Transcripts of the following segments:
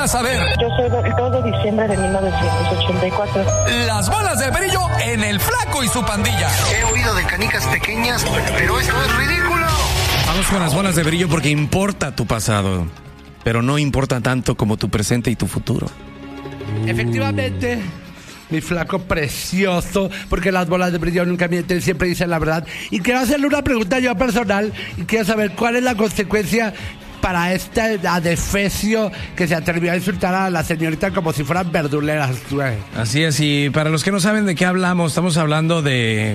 vas a ver. Yo soy del 2 de diciembre de 1984. Las bolas del Brillo en El Flaco y su pandilla. He oído de canicas pequeñas, pero esto es ridículo. Vamos con las bolas de brillo porque importa tu pasado, pero no importa tanto como tu presente y tu futuro. Efectivamente, mi flaco precioso, porque las bolas de brillo nunca mienten, siempre dicen la verdad. Y quiero hacerle una pregunta yo personal y quiero saber cuál es la consecuencia para este adefesio que se atrevió a insultar a la señorita como si fueran verduleras, güey. Así es, y para los que no saben de qué hablamos, estamos hablando de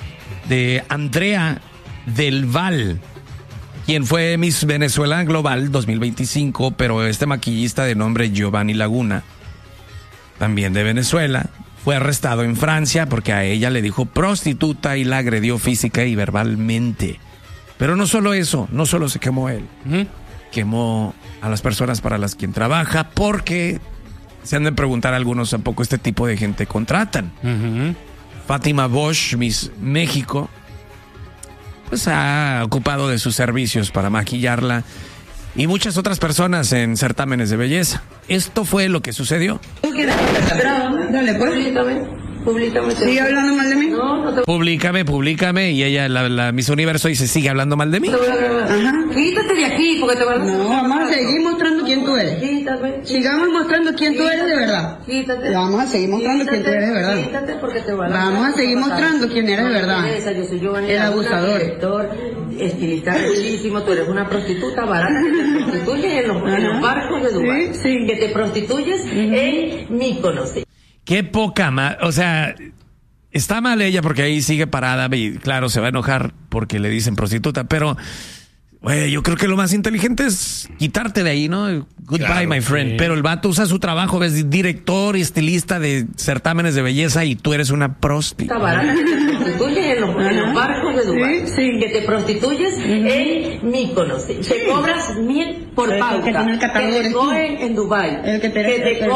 Andrea del Val, quien fue Miss Venezuela Global 2025, pero este maquillista de nombre Giovanni Laguna, también de Venezuela, fue arrestado en Francia porque a ella le dijo prostituta y la agredió física y verbalmente. Pero no solo eso, no solo se quemó él, quemó a las personas para las quien trabaja, porque se han de preguntar algunos a poco este tipo de gente contratan. Fátima Bosch, Miss México, pues ha ocupado de sus servicios para maquillarla y muchas otras personas en certámenes de belleza. Esto fue lo que sucedió. Dale, pues. Públicame. ¿Sigue hablando mal de mí? No te... Públicame. Y ella, la Miss Universo, dice, ¿sigue hablando mal de mí? Ajá. Quítate de aquí, porque te van a... No, vamos a seguir mostrando quién tú eres. Quítate. Sigamos mostrando quién tú eres de verdad. Quítate. Vamos a seguir mostrando quién tú eres de verdad. Quítate porque te van a... Vamos a seguir mostrando quién eres de verdad. Yo soy Giovanni, el abusador. Director, estilista bellísimo, tú eres una prostituta barata que te prostituyes en los barcos de Dubái. Sí. Que te prostituyes en Mykonos. Qué poca más, o sea, está mal ella porque ahí sigue parada y claro, se va a enojar porque le dicen prostituta, pero güey, yo creo que lo más inteligente es quitarte de ahí, ¿no? Goodbye, claro, my friend. Sí. Pero el vato usa su trabajo, ves, director y estilista de certámenes de belleza y tú eres una prostituta. Barata que te prostituyes en los barcos de Dubái. Sí. Que te prostituyes en Mykonos. Te cobras 1,000 por pauta. Que te cogen en Dubái. Que te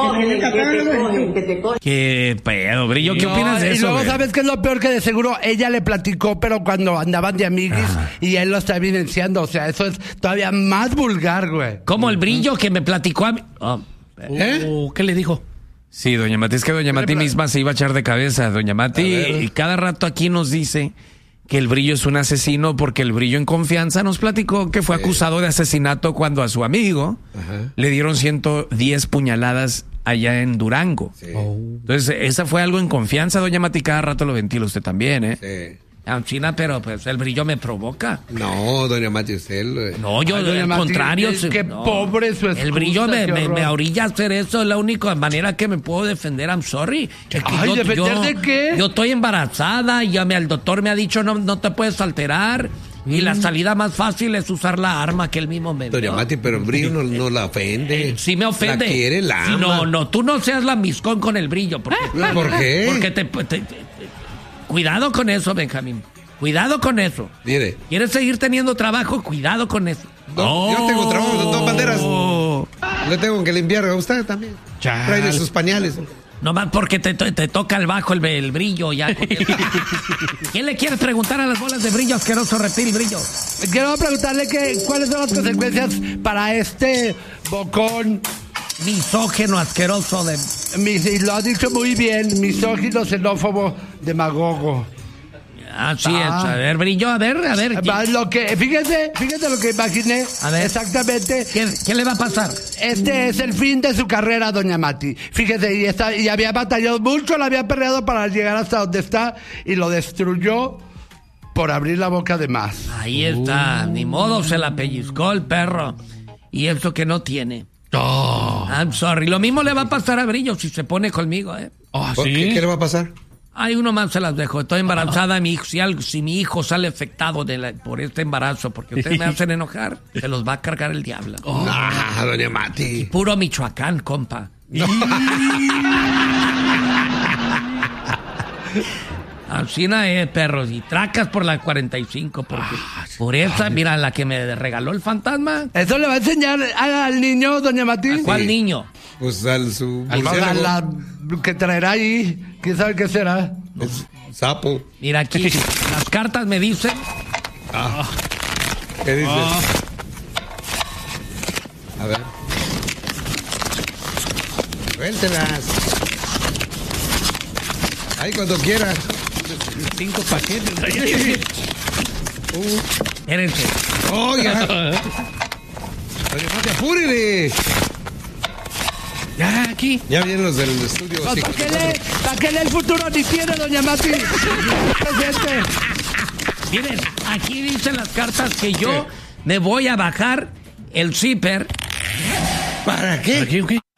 cogen. Qué pedo, Brillo, ¿qué opinas de eso? Y luego, ¿sabes qué es lo peor? Que de seguro ella le platicó, pero cuando andaban de amiguis y él lo está evidenciando. O sea, eso es todavía más vulgar, güey. Como el Brillo que me platicó a mí. ¿Qué le dijo? Sí, doña Mati, es que doña Mati misma se iba a echar de cabeza. Doña Mati, y cada rato aquí nos dice que el Brillo es un asesino porque el Brillo en confianza nos platicó que fue acusado de asesinato cuando a su amigo le dieron 110 puñaladas allá en Durango. Sí. Entonces, esa fue algo en confianza, doña Mati, cada rato lo ventila usted también, ¿eh? Sí. China, pero pues el Brillo me provoca. No, doña Mati, usted... No, yo al contrario. Qué pobre su excusa. El Brillo me orilla a hacer eso, es la única manera que me puedo defender, I'm sorry. Es que ¿defender de qué? Yo estoy embarazada y el doctor me ha dicho no te puedes alterar. Y la salida más fácil es usar la arma que él mismo me dio. Doña Mati, pero el Brillo no la ofende. Sí me ofende. La quiere, la ama. No, tú no seas lambiscón con el Brillo. ¿Por qué? Porque cuidado con eso, Benjamín. Cuidado con eso. Mire. ¿Quieres seguir teniendo trabajo? Cuidado con eso. No, yo tengo trabajo de dos banderas. Le tengo que limpiar a usted también. Trae sus pañales. Nomás porque te toca el bajo el Brillo ya. ¿Quién le quieres preguntar a las bolas de Brillo asqueroso reptil Brillo? Quiero preguntarle cuáles son las consecuencias para este bocón misógeno asqueroso y lo ha dicho muy bien, misógino, xenófobo, demagogo. Así es, a ver, Brillo, a ver. Fíjate lo que imaginé. A ver. Exactamente. ¿Qué le va a pasar? Este es el fin de su carrera, doña Mati. Fíjese, y había batallado mucho, la había peleado para llegar hasta donde está y lo destruyó por abrir la boca de más. Ahí está, ni modo, se la pellizcó el perro. Y eso que no tiene. I'm sorry. Lo mismo le va a pasar a Brillo si se pone conmigo, ¿eh? ¿Sí? ¿Qué le va a pasar? Ay, uno más se las dejo. Estoy embarazada. Si mi hijo sale afectado por este embarazo, porque ustedes me hacen enojar, se los va a cargar el diablo. Doña Mati. Puro Michoacán, compa. No. Alcina perros. Y tracas por la 45. Porque por esa, mira, la que me regaló el fantasma. ¿Eso le va a enseñar al niño, doña Mati? ¿A cuál niño? Pues la que traerá ahí. ¿Quién sabe qué será? Es sapo. Mira aquí, las cartas me dicen. ¿Qué dice? A ver. Suéltelas. Ahí cuando quiera. 5 paquetes. Espérense. Oiga. Oye, no te apures. Ya, aquí. Ya vienen los del estudio. ¿Para qué lee el futuro ni tiene, doña Mati? Presente. Miren, aquí dicen las cartas que yo me voy a bajar el zipper. ¿Para qué? ¿Aquí o qué?